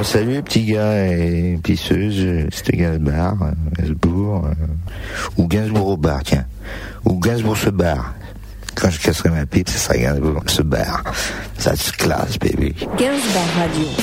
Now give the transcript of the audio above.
salut les petits gars et pisseuses, c'était Gainsbourg, ou Gainsbourg au bar, tiens. Ou Gainsbourg se barre. Quand je casserai ma pipe, ce sera Gainsbourg se barre. Ça se classe, baby. Gainsbourg Radio.